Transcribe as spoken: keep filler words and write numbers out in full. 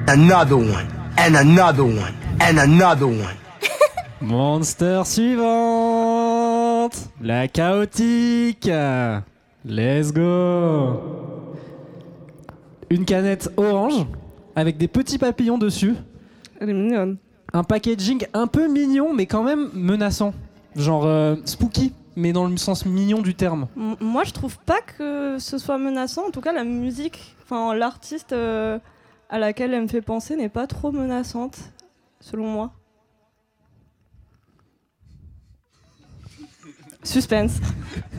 Another one, and another one, and another one. Monster suivante. La chaotique. Let's go. Une canette orange avec des petits papillons dessus. Elle est mignonne. Un packaging un peu mignon mais quand même menaçant. Genre euh, spooky, mais dans le sens mignon du terme. M- moi, je trouve pas que ce soit menaçant. En tout cas, la musique, enfin l'artiste euh, à laquelle elle me fait penser n'est pas trop menaçante, selon moi. Suspense.